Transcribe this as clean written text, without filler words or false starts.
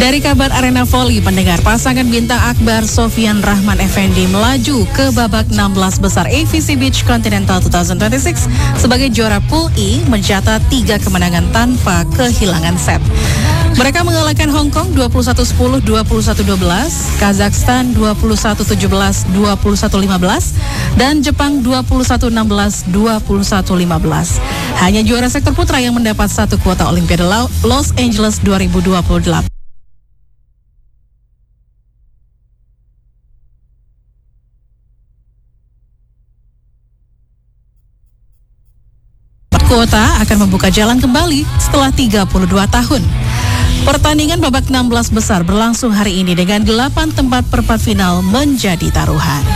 Dari kabar Arena Volley, pendengar, pasangan bintang Akbar Sofyan Rahman Effendi melaju ke babak 16 besar AVC Beach Continental 2026 sebagai juara Pool E, mencatat 3 kemenangan tanpa kehilangan set. Mereka mengalahkan Hong Kong 21-10, 21-12, Kazakhstan 21-17, 21-15, dan Jepang 21-16, 21-15. Hanya juara sektor putra yang mendapat satu kuota Olimpiade Los Angeles 2028. Kuota akan membuka jalan kembali setelah 32 tahun. Pertandingan babak 16 besar berlangsung hari ini dengan 8 tempat perempat final menjadi taruhan.